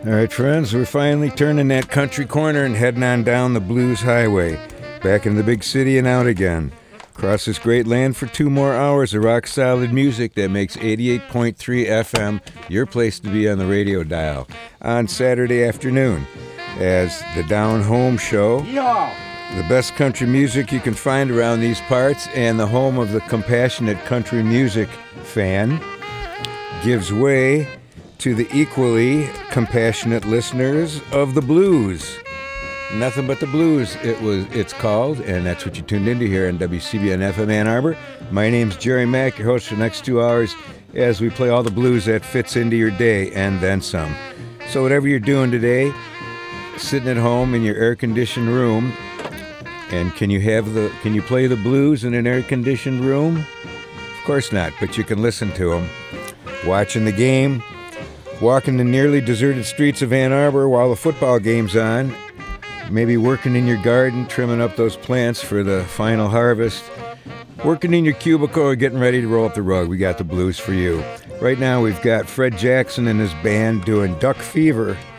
All right, friends, we're finally turning that country corner and heading on down the Blues Highway, back in the big city and out again. Across this great land for 2 more hours of rock-solid music that makes 88.3 FM your place to be on the radio dial on Saturday afternoon as the Down Home Show, the best country music you can find around these parts and the home of the compassionate country music fan, gives way to the equally compassionate listeners of the blues. Nothing but the blues, it's called, and that's what you tuned into here on WCBN FM Ann Arbor. My name's Jerry Mack, your host for the next 2 hours, as we play all the blues that fits into your day and then some. So whatever you're doing today, sitting at home in your air-conditioned room, and can you play the blues in an air-conditioned room? Of course not, but you can listen to them. Watching the game, walking the nearly deserted streets of Ann Arbor while the football game's on, maybe working in your garden, trimming up those plants for the final harvest, working in your cubicle or getting ready to roll up the rug. We got the blues for you. Right now we've got Fred Jackson and his band doing Duck Fever